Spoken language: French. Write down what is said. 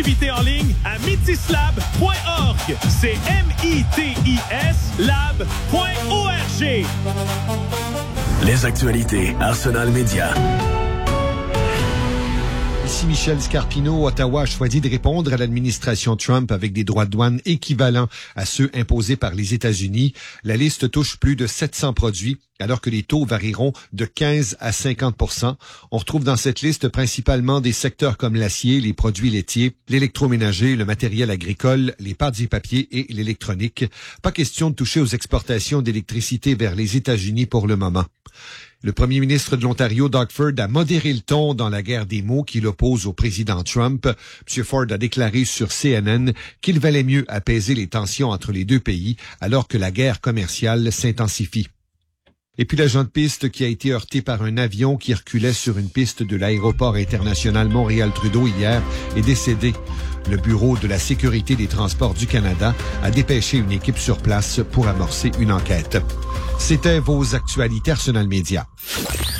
Activité en ligne à mitislab.org. C'est MITIS lab.org. Les actualités Arsenal Média. Ici Michel Scarpino. Ottawa a choisi de répondre à l'administration Trump avec des droits de douane équivalents à ceux imposés par les États-Unis. La liste touche plus de 700 produits, alors que les taux varieront de 15 à 50 %. On retrouve dans cette liste principalement des secteurs comme l'acier, les produits laitiers, l'électroménager, le matériel agricole, les pâtes et papiers et l'électronique. Pas question de toucher aux exportations d'électricité vers les États-Unis pour le moment. Le premier ministre de l'Ontario, Doug Ford, a modéré le ton dans la guerre des mots qui l'oppose au président Trump. M. Ford a déclaré sur CNN qu'il valait mieux apaiser les tensions entre les deux pays alors que la guerre commerciale s'intensifie. Et puis l'agent de piste qui a été heurté par un avion qui reculait sur une piste de l'aéroport international Montréal-Trudeau hier est décédé. Le Bureau de la sécurité des transports du Canada a dépêché une équipe sur place pour amorcer une enquête. C'était vos actualités Arsenal Média.